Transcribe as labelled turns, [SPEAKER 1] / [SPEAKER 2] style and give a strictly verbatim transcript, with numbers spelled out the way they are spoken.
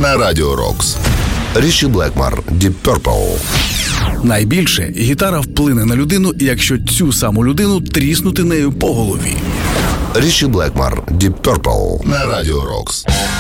[SPEAKER 1] на Радіо Рокс. Річі Блекмор, Deep Purple.
[SPEAKER 2] Найбільше гітара вплине на людину, якщо цю саму людину тріснути нею по голові.
[SPEAKER 1] Річі Блекмор, Deep Purple на Радіо Рокс.